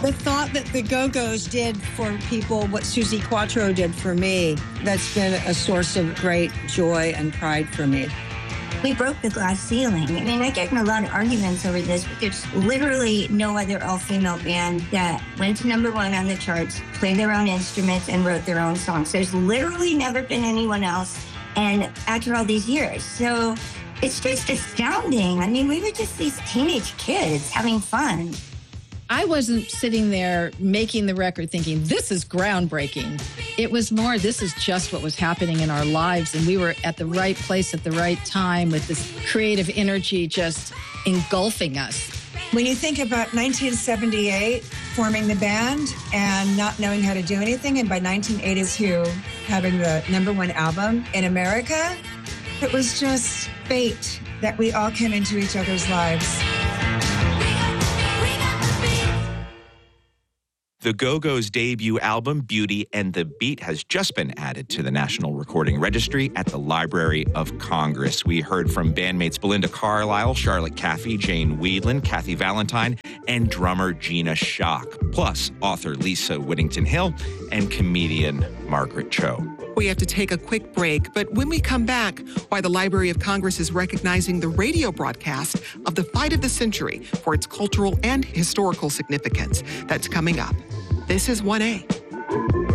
The thought that the Go-Go's did for people what Suzi Quatro did for me, that's been a source of great joy and pride for me. We broke the glass ceiling. I mean, I get in a lot of arguments over this, but there's literally no other all-female band that went to #1 on the charts, played their own instruments, and wrote their own songs. There's literally never been anyone else, and after all these years. So it's just astounding. I mean, we were just these teenage kids having fun. I wasn't sitting there making the record thinking, this is groundbreaking. It was more, this is just what was happening in our lives. And we were at the right place at the right time with this creative energy just engulfing us. When you think about 1978, forming the band and not knowing how to do anything, and by 1982, having the #1 album in America, it was just fate that we all came into each other's lives. The Go-Go's debut album, Beauty and the Beat, has just been added to the National Recording Registry at the Library of Congress. We heard from bandmates Belinda Carlisle, Charlotte Caffey, Jane Weedland, Kathy Valentine, and drummer Gina Schock, plus author Lisa Whittington-Hill and comedian Margaret Cho. We have to take a quick break, but when we come back, why the Library of Congress is recognizing the radio broadcast of the Fight of the Century for its cultural and historical significance. That's coming up. This is 1A.